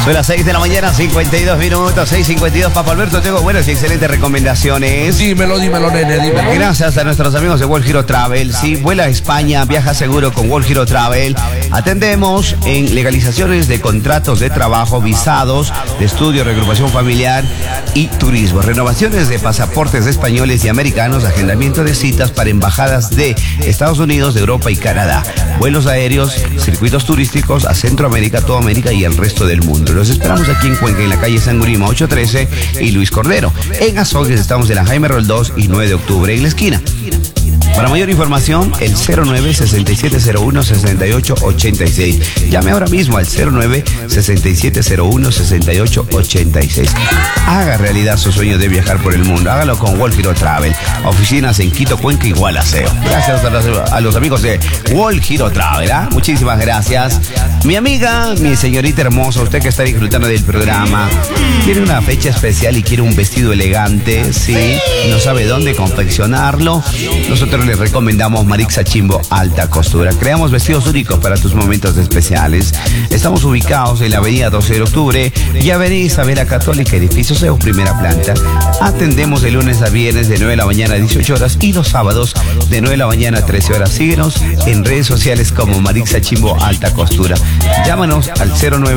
Son las 6 de la mañana, 52 minutos, 6:52. Papa Alberto, tengo buenas y excelentes recomendaciones. Dímelo, nene, dímelo. Gracias a nuestros amigos de World Hero Travel. Sí, vuela a España, viaja seguro con World Hero Travel. Atendemos en legalizaciones de contratos de trabajo, visados de estudio, reagrupación familiar y turismo. Renovaciones de pasaportes españoles y americanos, agendamiento de citas para embajadas de Estados Unidos, de Europa y Canadá. Vuelos aéreos, circuitos turísticos a Centroamérica, toda América y el resto del mundo. Los esperamos aquí en Cuenca, en la calle San Gurima 813 y Luis Cordero. En Azogues estamos en la Jaime Roldós 2 y 9 de octubre en la esquina. Para mayor información, el 09-6701-6886. Llame ahora mismo al 09-6701-6886. Haga realidad su sueño de viajar por el mundo. Hágalo con World Hero Travel. Oficinas en Quito, Cuenca y Gualaceo. Gracias a los amigos de World Hero Travel. Muchísimas gracias. Mi amiga, mi señorita hermosa, usted que está disfrutando del programa, tiene una fecha especial y quiere un vestido elegante, ¿sí? No sabe dónde confeccionarlo. Nosotros les recomendamos Marixa Chimbo Alta Costura. Creamos vestidos únicos para tus momentos especiales. Estamos ubicados en la avenida 12 de octubre y avenida Isabela Católica, edificio CEU, primera planta. Atendemos de lunes a viernes de 9 de la mañana a 18 horas y los sábados de 9 de la mañana a 13 horas. Síguenos en redes sociales como Marixa Chimbo Alta Costura. Llámanos al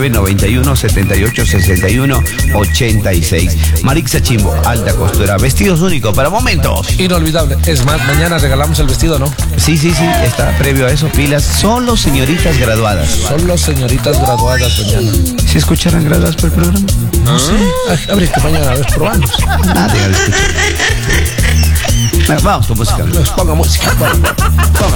0991-7861-86. Marixa Chimbo Alta Costura. Vestidos únicos para momentos inolvidable. Es más, mañana regalamos el vestido, ¿no? Sí, está previo a eso, pilas. Solo señoritas graduadas. Solo señoritas graduadas mañana. ¿Sí escucharán graduadas por el programa? No sé. Abre que mañana, a ver, probamos. Vamos con música. Ponga música. Ponga.